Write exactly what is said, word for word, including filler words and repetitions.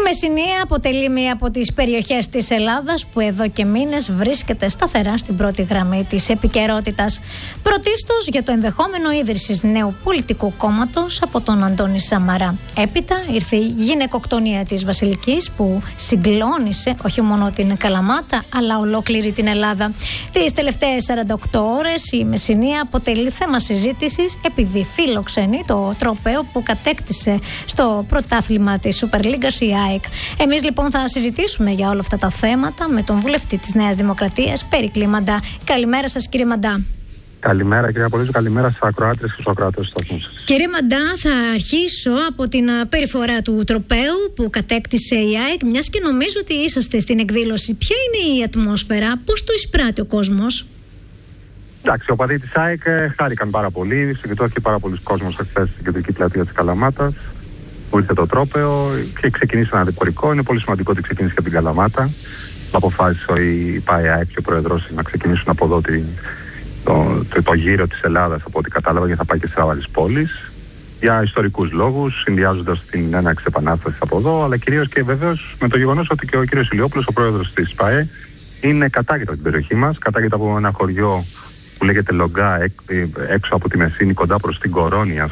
Μεσσηνία αποτελεί μία από τις περιοχές της Ελλάδας που εδώ και μήνες βρίσκεται σταθερά στην πρώτη γραμμή της επικαιρότητας. Πρωτίστως για το ενδεχόμενο ίδρυσης νέου πολιτικού κόμματος από τον Αντώνη Σαμαρά. Έπειτα ήρθε η γυναικοκτονία της Βασιλικής που συγκλώνησε όχι μόνο την Καλαμάτα αλλά ολόκληρη την Ελλάδα. Τις τελευταίες σαράντα οκτώ ώρες η Μεσσηνία αποτελεί θέμα συζήτησης επειδή φιλοξενεί το τρόπαιο που κατέκτησε στο πρωτάθλημα της Σούπερ Λίγκας η ΑΕΚ. Εμείς λοιπόν θα συζητήσουμε για όλα αυτά τα θέματα με τον βουλευτή της Νέας Δημοκρατίας, Περικλή Μαντά. Καλημέρα σας, κύριε Μαντά. Καλημέρα, κύριε Απολύζου. Καλημέρα στους ακροάτες και στους ακροατές του σταθμού σας. Κύριε Μαντά, θα αρχίσω από την περιφορά του τροπαίου που κατέκτησε η ΑΕΚ, μιας και νομίζω ότι είσαστε στην εκδήλωση. Ποια είναι η ατμόσφαιρα, πώς το εισπράττει ο κόσμος? Εντάξει, οι οπαδοί της ΑΕΚ χάρηκαν πάρα πολύ. Συγκεντρώθηκε πάρα πολλοί κόσμος χθες στην κεντρική πλατεία της Καλαμάτας. Που ήρθε το τρόπαιο και ξεκινήσει ένα διπορικό. Είναι πολύ σημαντικό ότι ξεκίνησε και από την Καλαμάτα. Αποφάσισε η ΠΑΕΑΕ και ο Πρόεδρος να ξεκινήσουν από εδώ το, το, το, το γύρο της Ελλάδας, από ό,τι κατάλαβα, και θα πάει και σε άλλες πόλεις. Για ιστορικούς λόγους, συνδυάζοντας την έναρξη επανάστασης από εδώ, αλλά κυρίως και βεβαίως με το γεγονός ότι και ο κ. Ηλιόπουλος, ο Πρόεδρος της ΠΑΕ, είναι κατάγεται από την περιοχή μας, κατάγεται από ένα χωριό που λέγεται Λογκά, έξω από τη Μεσσήνη, κοντά προς την Κορώνια.